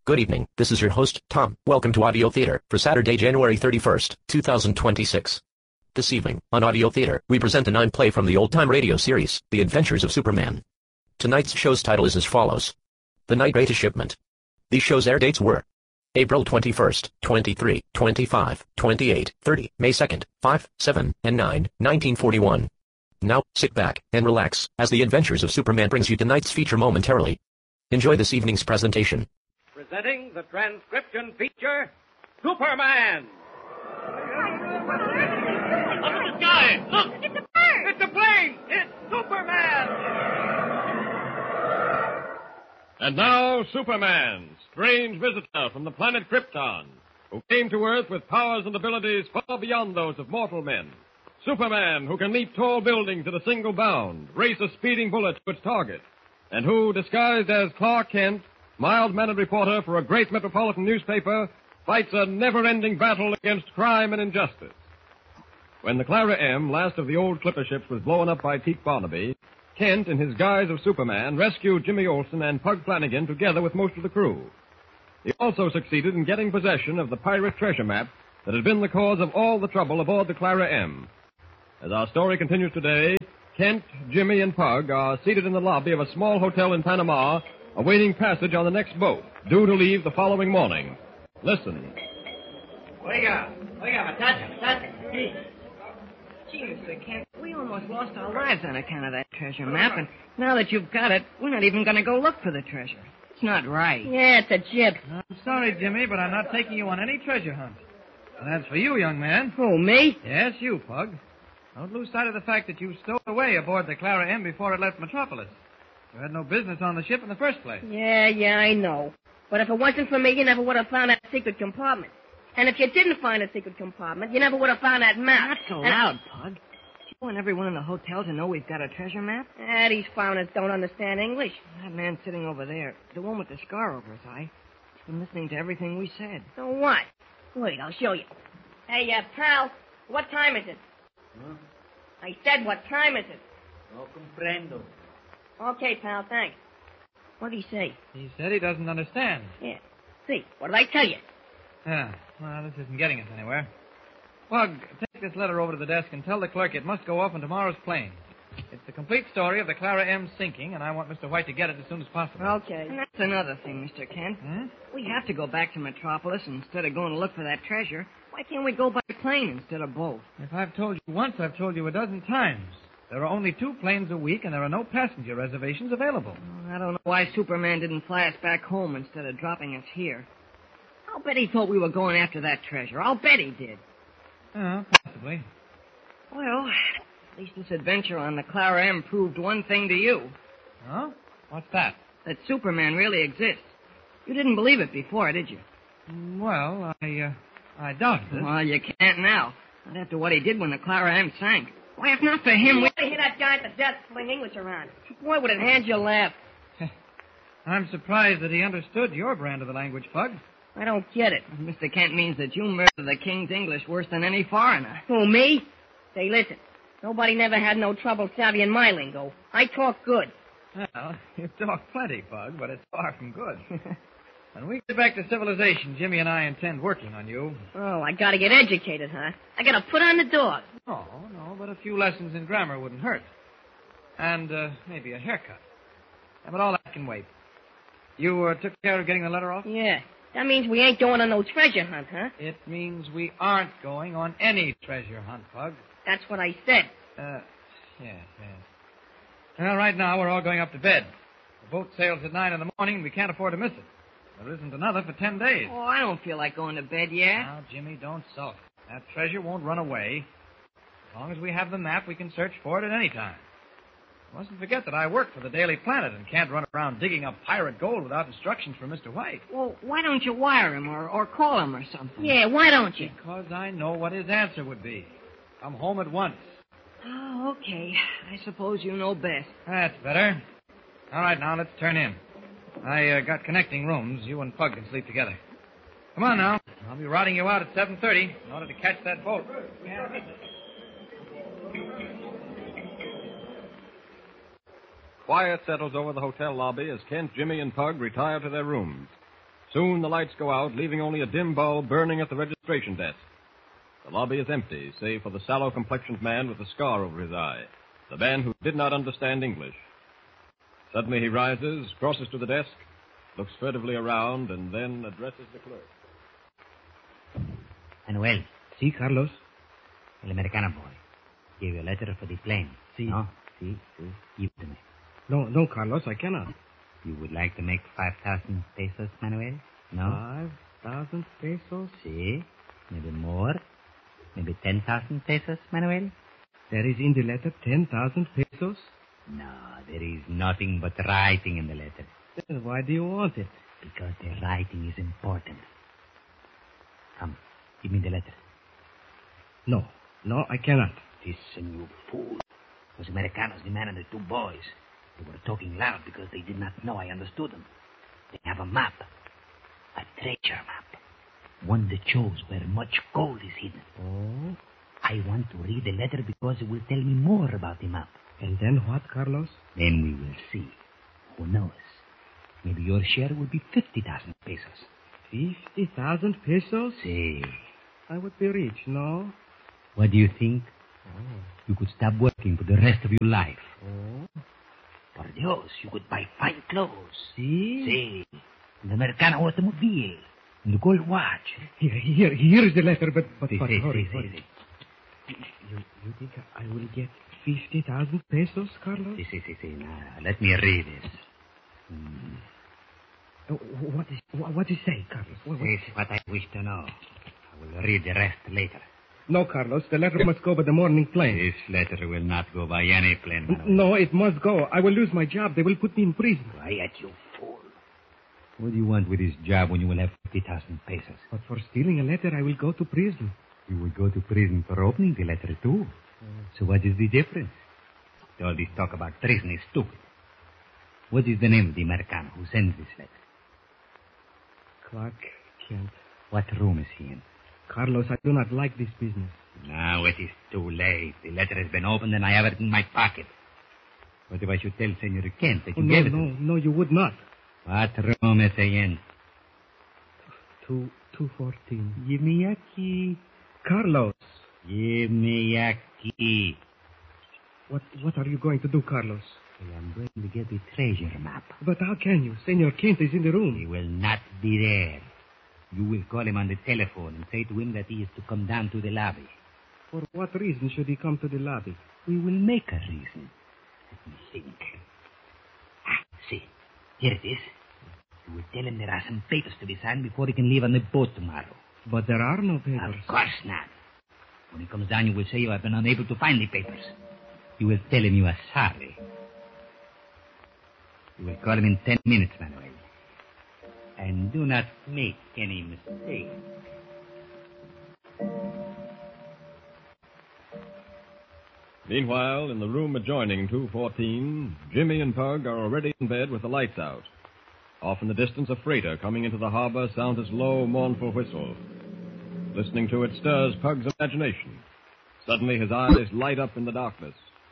Good evening, this is your host, Tom. Welcome to Audio Theater for Saturday, January 31st, 2026. This evening, on Audio Theater, we present a 9-play from the old-time radio series, The Adventures of Superman. Tonight's show's title is as follows. The Night Beta Shipment. These shows' air dates were April 21st, 23, 25, 28, 30, May 2nd, 5, 7, and 9, 1941. Now, sit back and relax, as The Adventures of Superman brings you tonight's feature momentarily. Enjoy this evening's presentation. Presenting the transcription feature, Superman! Up in the sky! Look! It's a bird! It's a plane! It's Superman! And now, Superman, strange visitor from the planet Krypton, who came to Earth with powers and abilities far beyond those of mortal men. Superman, who can leap tall buildings at a single bound, race a speeding bullet to its target, and who, disguised as Clark Kent, mild-mannered reporter for a great metropolitan newspaper, fights a never-ending battle against crime and injustice. When the Clara M., last of the old clipper ships, was blown up by Teak Barnaby, Kent, in his guise of Superman, rescued Jimmy Olsen and Pug Flanagan together with most of the crew. He also succeeded in getting possession of the pirate treasure map that had been the cause of all the trouble aboard the Clara M. As our story continues today, Kent, Jimmy, and Pug are seated in the lobby of a small hotel in Panama, awaiting passage on the next boat, due to leave the following morning. Listen. Oiga, muchacho. Gee, Mr. Kent, we almost lost our lives on account of that treasure map, and now that you've got it, we're not even going to go look for the treasure. It's not right. Yeah, it's a jib. I'm sorry, Jimmy, but I'm not taking you on any treasure hunt. And that's for you, young man. Who, me? Yes, you, Pug. Don't lose sight of the fact that you stowed away aboard the Clara M before it left Metropolis. You had no business on the ship in the first place. Yeah, I know. But if it wasn't for me, you never would have found that secret compartment. And if you didn't find a secret compartment, you never would have found that map. Not so loud, Pug. Do you want everyone in the hotel to know we've got a treasure map? These foreigners don't understand English. That man sitting over there, the one with the scar over his eye, he's been listening to everything we said. So what? Wait, I'll show you. Hey, pal, what time is it? Huh? I said, what time is it? No comprendo. Okay, pal, thanks. What'd he say? He said he doesn't understand. Yeah. See, what did I tell you? Yeah, well, this isn't getting us anywhere. Pug, take this letter over to the desk and tell the clerk it must go off on tomorrow's plane. It's the complete story of the Clara M sinking, and I want Mr. White to get it as soon as possible. Okay. And that's another thing, Mr. Kent. We have to go back to Metropolis instead of going to look for that treasure. Why can't we go by plane instead of boat? If I've told you once, I've told you a dozen times. There are only 2 planes a week, and there are no passenger reservations available. I don't know why Superman didn't fly us back home instead of dropping us here. I'll bet he thought we were going after that treasure. I'll bet he did. Oh, possibly. Well, at least this adventure on the Clara M proved one thing to you. Huh? What's that? That Superman really exists. You didn't believe it before, did you? Well, I doubt it. Well, you can't now. Not after what he did when the Clara M sank. Why, if not for him, we... I hear that guy at the desk fling English around. Boy, would it hand you laugh. I'm surprised that he understood your brand of the language, Pug. I don't get it. Mr. Kent means that you murder the King's English worse than any foreigner. Who, me? Say, listen. Nobody never had no trouble savvying my lingo. I talk good. Well, you talk plenty, Pug, but it's far from good. When we get back to civilization, Jimmy and I intend working on you. Oh, I gotta get educated, huh? I gotta put on the dog. No, but a few lessons in grammar wouldn't hurt. And maybe a haircut. Yeah, but all that can wait. You took care of getting the letter off? Yeah. That means we ain't going on no treasure hunt, huh? It means we aren't going on any treasure hunt, Pug. That's what I said. Yes. Well, right now we're all going up to bed. The boat sails at 9 in the morning, and we can't afford to miss it. There isn't another for 10 days. Oh, I don't feel like going to bed yet. Now, Jimmy, don't sulk. That treasure won't run away. As long as we have the map, we can search for it at any time. You mustn't forget that I work for the Daily Planet and can't run around digging up pirate gold without instructions from Mr. White. Well, why don't you wire him or call him or something? Yeah, why don't you? Because I know what his answer would be. Come home at once. Oh, okay. I suppose you know best. That's better. All right, now let's turn in. I got connecting rooms. You and Pug can sleep together. Come on now. I'll be routing you out at 7:30 in order to catch that boat. Quiet settles over the hotel lobby as Kent, Jimmy, and Pug retire to their rooms. Soon the lights go out, leaving only a dim bulb burning at the registration desk. The lobby is empty, save for the sallow-complexioned man with the scar over his eye, the man who did not understand English. Suddenly he rises, crosses to the desk, looks furtively around, and then addresses the clerk. Manuel, Sí, Carlos. el americano boy. Gave you a letter for the plane. Sí. No? See? Give it to me. No, Carlos, I cannot. You would like to make 5,000 pesos, Manuel? No? 5,000 pesos? See? Maybe more? Maybe 10,000 pesos, Manuel? There is in the letter 10,000 pesos? No, there is nothing but writing in the letter. Then why do you want it? Because the writing is important. Come, give me the letter. No, I cannot. Listen, you fool. Those Americanos, the man and the two boys, they were talking loud because they did not know I understood them. They have a map. A treasure map. One that shows where much gold is hidden. Oh? I want to read the letter because it will tell me more about the map. And then what, Carlos? Then we will see. Who knows? Maybe your share will be 50,000 pesos. 50,000 pesos? See. I would be rich, no? What do you think? Oh. You could stop working for the rest of your life. Oh? Por Dios, you could buy fine clothes. See? See. And the Americano automobile. And the gold watch. Here is the letter, but hurry. You think I will get 50,000 pesos, Carlos? See. Now, let me read this. What is say, Carlos? This is what I wish to know. I will read the rest later. No, Carlos, the letter must go by the morning plane. This letter will not go by any plane, Manuel. No, it must go. I will lose my job. They will put me in prison. Quiet, you fool. What do you want with this job when you will have 50,000 pesos? But for stealing a letter, I will go to prison. You will go to prison for opening the letter, too. So what is the difference? All this talk about prison is stupid. What is the name of the American who sends this letter? Clark Kent. What room is he in? Carlos, I do not like this business. Now it is too late. The letter has been opened and I have it in my pocket. What if I should tell Senor Kent that you gave it to me? No, you would not. What room is he in? 214. Give me a key. Carlos. Give me a key. What are you going to do, Carlos? I am going to get the treasure map. But how can you? Senor Kent is in the room. He will not be there. You will call him on the telephone and say to him that he is to come down to the lobby. For what reason should he come to the lobby? We will make a reason. Let me think. See. Here it is. You will tell him there are some papers to be signed before he can leave on the boat tomorrow. But there are no papers. Of course not. When he comes down, you will say you have been unable to find the papers. You will tell him you are sorry. You will call him in 10 minutes, Manuel. And do not make any mistake. Meanwhile, in the room adjoining 214, Jimmy and Pug are already in bed with the lights out. Off in the distance, a freighter coming into the harbor sounds its low, mournful whistle. Listening to it stirs Pug's imagination. Suddenly, his eyes light up in the darkness.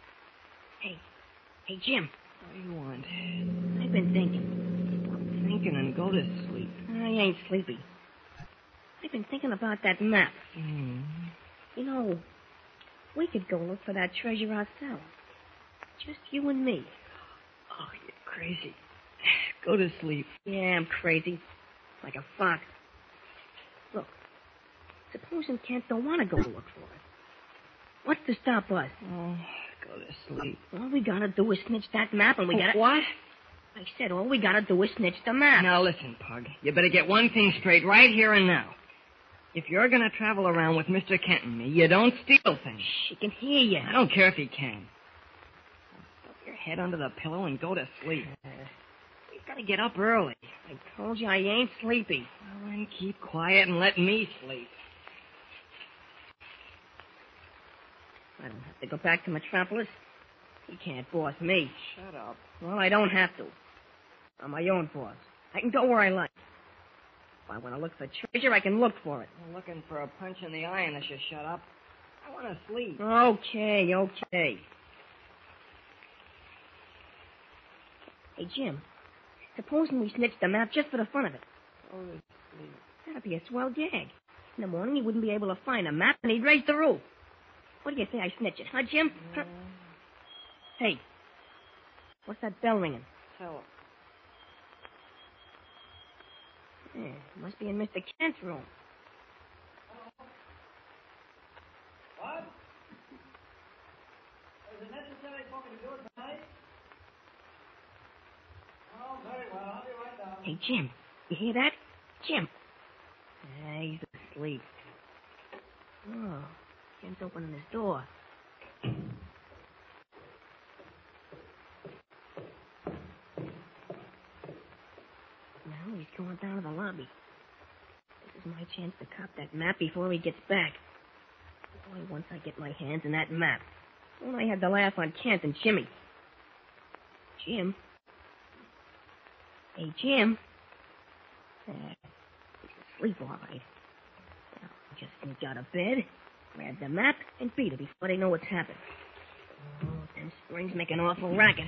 Hey, Jim. What do you want? I've been thinking. Stop thinking and go to sleep. I ain't sleepy. I've been thinking about that map. Mm. You know, we could go look for that treasure ourselves. Just you and me. Oh, you're crazy. Go to sleep. Yeah, I'm crazy. Like a fox. Look, supposing Kent don't want to go look for it. What's to stop us? Oh, go to sleep. All we gotta do is snitch that map and we gotta... What? I said all we gotta do is snitch the map. Now listen, Pug. You better get one thing straight right here and now. If you're going to travel around with Mr. Kent and me, you don't steal things. Shh, he can hear you. I don't care if he can. Now stuff your head under the pillow and go to sleep. You gotta get up early. I told you I ain't sleepy. Well, then keep quiet and let me sleep. I don't have to go back to Metropolis. He can't boss me. Shut up. Well, I don't have to. I'm my own boss. I can go where I like. If I want to look for treasure, I can look for it. I'm looking for a punch in the eye unless you shut up. I want to sleep. Okay. Hey, Jim, supposing we snitch the map just for the fun of it. That'd be a swell gag. In the morning, he wouldn't be able to find a map, and he'd raise the roof. What do you say I snitch it, huh, Jim? Huh? Hey, what's that bell ringing? Tell him. Must be in Mr. Kent's room. What? Is it necessary for me to do it tonight? Oh, very well. I'll be right down. Hey, Jim, you hear that? Jim. He's asleep. Oh, Kent's opening his door. Now he's going down to the lobby. This is my chance to cop that map before he gets back. Boy, once I get my hands on that map. When I had the laugh on Kent and Jimmy. Jim? Hey, Jim? He's asleep all right. Now, just sneak out of bed, grab the map, and beat it before they know what's happened. Oh, them springs make an awful racket.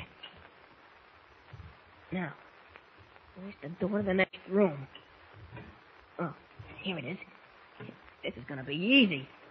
Now, where's the door to the next room? Oh, here it is. This is gonna be easy.